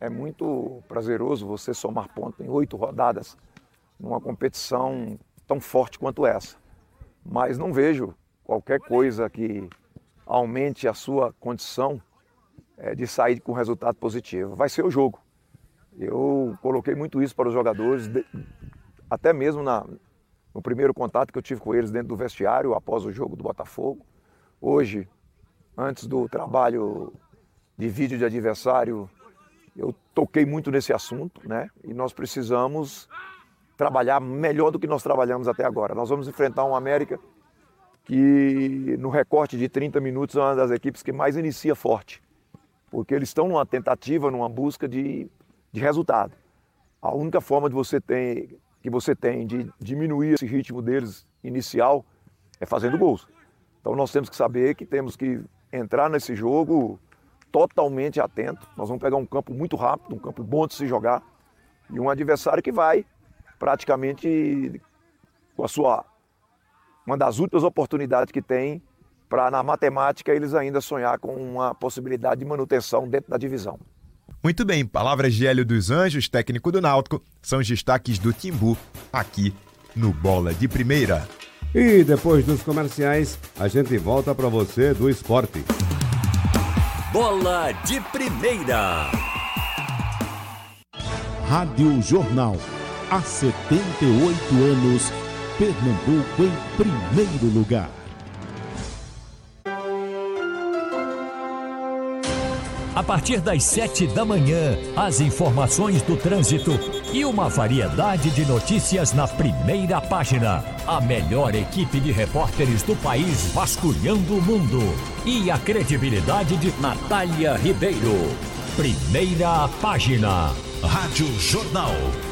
É muito prazeroso você somar pontos em 8 rodadas numa competição tão forte quanto essa. Mas não vejo qualquer coisa que aumente a sua condição de sair com resultado positivo. Vai ser o jogo. Eu coloquei muito isso para os jogadores, até mesmo no primeiro contato que eu tive com eles dentro do vestiário, após o jogo do Botafogo. Hoje, antes do trabalho de vídeo de adversário, eu toquei muito nesse assunto, né? E nós precisamos trabalhar melhor do que nós trabalhamos até agora. Nós vamos enfrentar um América que, no recorte de 30 minutos, é uma das equipes que mais inicia forte, porque eles estão numa tentativa, numa busca de resultado. A única forma que você tem de diminuir esse ritmo deles inicial é fazendo gols. Então nós temos que saber que temos que entrar nesse jogo totalmente atento. Nós vamos pegar um campo muito rápido, um campo bom de se jogar, e um adversário que vai praticamente com uma das últimas oportunidades que tem para, na matemática, eles ainda sonhar com uma possibilidade de manutenção dentro da divisão. Muito bem, palavras de Hélio dos Anjos, técnico do Náutico, são os destaques do Timbu, aqui no Bola de Primeira. E depois dos comerciais, a gente volta para você do esporte. Bola de Primeira. Rádio Jornal. Há 78 anos, Pernambuco em primeiro lugar. A partir das 7 da manhã, as informações do trânsito e uma variedade de notícias na primeira página. A melhor equipe de repórteres do país vasculhando o mundo. E a credibilidade de Natália Ribeiro. Primeira página. Rádio Jornal.